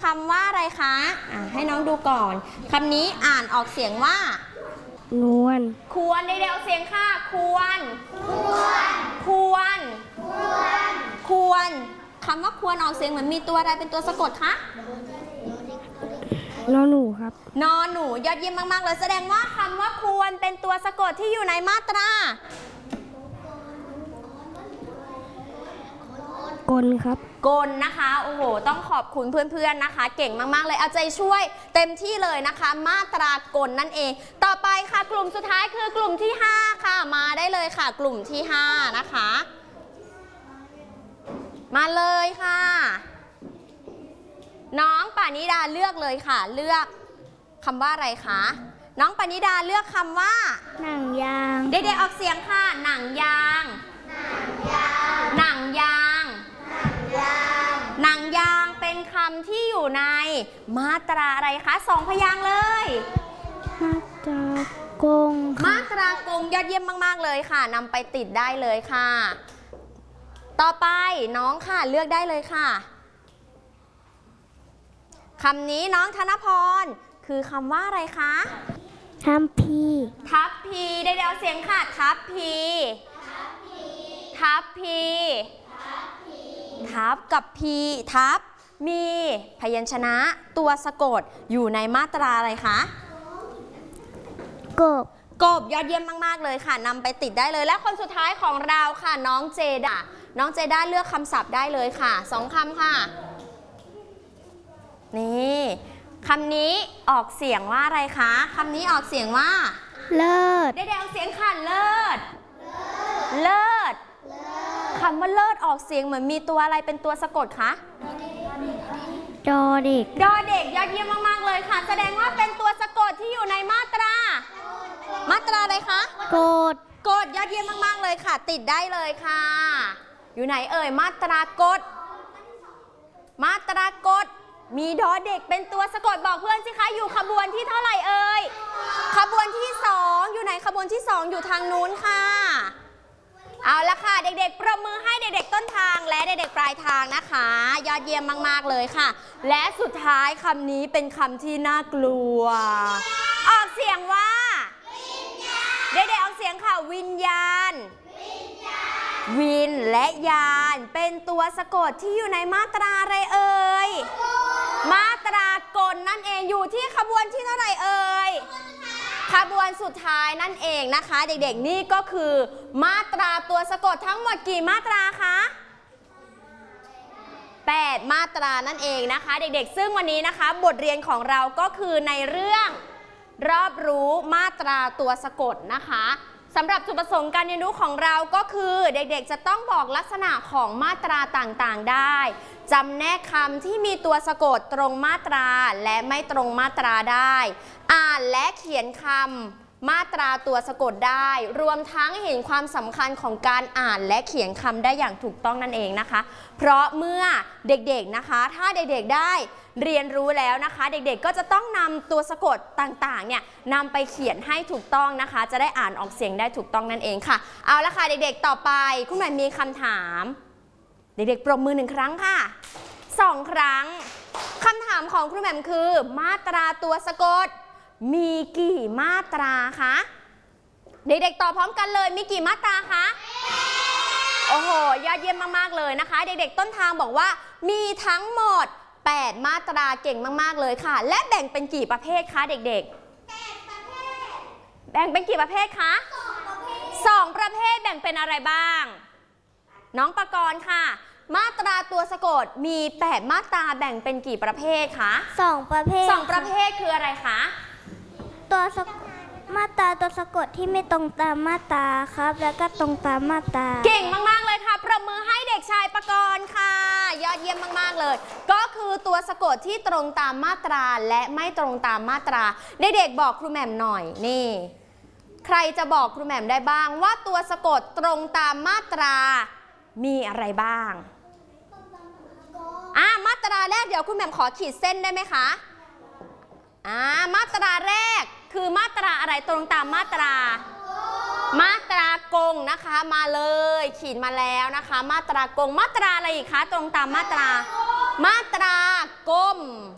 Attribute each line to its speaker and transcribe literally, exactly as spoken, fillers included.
Speaker 1: ำว่าอะไรคะอ่ะให้น้องดูก่อนคำนี้อ่านออกเสียงว่าน
Speaker 2: วล
Speaker 1: ควรได้เดี๋ยวเสียงค่ะควรควรควรคำว่าควรออกเสียงเหมือนมีตัวอะไรเป็นตัวสะกดคะ
Speaker 2: นอหนูครับ
Speaker 1: นอหนูยอดเยี่ยมมากๆเลยแสดงว่าคำว่าควรเป็นตัวสะกดที่อยู่ในมาตราก
Speaker 2: ลครับ
Speaker 1: กลนะคะโอ้โหต้องขอบคุณเพื่อนๆนะคะเก่งมากๆเลยเอาใจช่วยเต็มที่เลยนะคะมาตรากลนั่นเองต่อไปค่ะกลุ่มสุดท้ายคือกลุ่มที่ห้าค่ะมาได้เลยค่ะกลุ่มที่ห้านะคะมาเลยค่ะน้องปานิดาเลือกเลยค่ะเลือกคำว่าอะไรคะน้องปานิดาเลือกคำว่า
Speaker 2: หนังยาง
Speaker 1: เด็กๆออกเสียงค่ะหนังยางหนังยางหนังยางเป็นคำที่อยู่ในมาตราอะไรคะสองพยางค์เลย
Speaker 2: มาตรากง
Speaker 1: มาตรากงยอดเยี่ยมมากๆเลยค่ะนำไปติดได้เลยค่ะต่อไปน้องค่ะเลือกได้เลยค่ะคำนี้น้องธนพรคือคำว่าอะไรคะ
Speaker 2: ทัพพี
Speaker 1: ทัพพีได้เดี๋ยวเสียงค่ะทัพพีทัพพีทับกับพีทับมีพยัญชนะตัวสะกดอยู่ในมาตราอะไรคะ
Speaker 2: กบ
Speaker 1: กบยอดเยี่ยมมากๆเลยค่ะนำไปติดได้เลยและคนสุดท้ายของเราค่ะน้องเจดาน้องเจด้าเลือกคำศัพท์ได้เลยค่ะสองคำค่ะนี่คำนี้ออกเสียงว่าอะไรคะคำนี้ออกเสียงว่า
Speaker 2: เลิศ
Speaker 1: ได้ๆออกเสียงค่ะเลิศเลิศคำว่าเลิศออกเสียงเหมือนมีตัวอะไรเป็นตัวสะกดคะ
Speaker 2: ดอเด็ก
Speaker 1: ดอเด็กยอดเยี่ยมมากๆเลยค่ะแสดงว่าเป็นตัวสะกดที่อยู่ในมาตรามาตราอะไรคะ
Speaker 2: กด
Speaker 1: กดยอดเยี่ยมมากๆเลยค่ะติดได้เลยค่ะอยู่ไหนเอ่ยมาตรากดมาตรากดมีดอเด็กเป็นตัวสะกดบอกเพื่อนสิคะอยู่ขบวนที่เท่าไหร่เอ่ยขบวนที่สองอยู่ไหนขบวนที่สองอยู่ทางนู้นค่ะเอาละค่ะเด็กๆปรบมือให้เด็กๆต้นทางและเด็กๆปลายทางนะคะยอดเยี่ยมมากๆเลยค่ะและสุดท้ายคำนี้เป็นคำที่น่ากลัวออกเสียงว่าเด็กๆออกเสียงค่ะวิญญาณวินและยานเป็นตัวสะกดที่อยู่ในมาตราอะไรเอ่ยมาตรากลนั่นเองอยู่ที่ขบวนที่เท่าไหร่เอ่ยขบวนสุดท้ายนั่นเองนะคะเด็กๆนี่ก็คือมาตราตัวสะกดทั้งหมดกี่มาตราคะแปดมาตรานั่นเองนะคะเด็กๆซึ่งวันนี้นะคะบทเรียนของเราก็คือในเรื่องรอบรู้มาตราตัวสะกดนะคะสำหรับจุดประสงค์การเรียนรู้ของเราก็คือเด็กๆจะต้องบอกลักษณะของมาตราต่างๆได้จำแนกคำที่มีตัวสะกดตรงมาตราและไม่ตรงมาตราได้อ่านและเขียนคำมาตราตัวสะกดได้รวมทั้งเห็นความสำคัญของการอ่านและเขียนคำได้อย่างถูกต้องนั่นเองนะคะเพราะเมื่อเด็กๆนะคะถ้าเด็กๆได้เรียนรู้แล้วนะคะเด็กๆก็จะต้องนำตัวสะกดต่างๆเนี่ยนำไปเขียนให้ถูกต้องนะคะจะได้อ่านออกเสียงได้ถูกต้องนั่นเองค่ะเอาละค่ะเด็กๆต่อไปคุณแม่มีคำถามเด็กๆปรบมือหนึ่งครั้งค่ะสองครั้งคำถามของครูแหม่มคือมาตราตัวสะกดมีกี่มาตราคะเด็กๆตอบพร้อมกันเลยมีกี่มาตราคะโอ้โหยอดเยี่ยมมากๆเลยนะคะเด็กๆต้นทางบอกว่ามีทั้งหมดแปดมาตราเก่งมากๆเลยค่ะและแบ่งเป็นกี่ประเภทคะเด็กๆแบ่งเป็นกี่ประเภทคะสองประเภทแบ่งเป็นอะไรบ้างน้องปกรณ์ค่ะมาตราตัวสะกดมีแปดมาตราแบ่งเป็นกี่ประเภทคะ
Speaker 2: สองประเภท
Speaker 1: สองประเภทคืออะไรคะ
Speaker 2: ตัวสะมาตราตัวสะกดที่ไม่ตรงตามมาตราครับแล้วก็ตรงตามมาตรา
Speaker 1: เก่งมากๆเลยค่ะปรบมือให้เด็กชายปกรณ์ค่ะยอดเยี่ยมมากๆเลยก็คือตัวสะกดที่ตรงตามมาตราและไม่ตรงตามมาตราเด็กๆบอกครูแหม่มหน่อยนี่ใครจะบอกครูแหม่มได้บ้างว่าตัวสะกดตรงตามมาตรามีอะไรบ้างอ่ามาตราแรกเดี๋ยวคุณแหม่มขอขีดเส้นได้ไหมคะอ่ามาตราแรกคือมาตราอะไรตรงตามมาตรามาตรากงนะคะมาเลยขีดมาแล้วนะคะมาตรากงมาตราอะไรอีกคะตรงตามมาตรามาตรากลม